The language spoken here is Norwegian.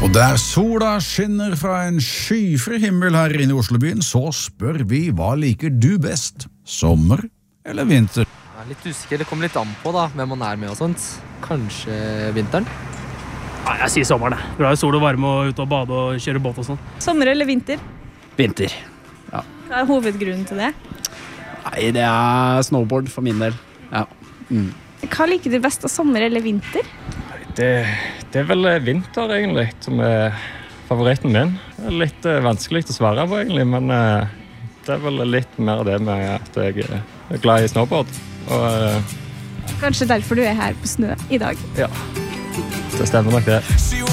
Og der sola skinner fra en skyfri himmel her inne i Oslobyen, så spør vi, hva liker du best? Sommer eller vinter? Jeg er litt usikker, det kommer litt an på da, hvem man er med og sånt. Kanskje vinteren? Nei, jeg sier sommeren. Det er jo sol og varme og ut og bade og kjøre båt og sånn. Sommer eller vinter? Vinter. Ja. Hva er hovedgrunnen til det? Nei, det er snowboard for min del. Ja. Hva liker du best av sommer eller vinter? Det er vel vinter egentlig som er favoritten min. Det er litt vanskelig å svare på egentlig, men det er vel litt mer det med at jeg er glad i snowboard. Og, Kanskje derfor du er her på snø i dag? ja, det stemmer nok det.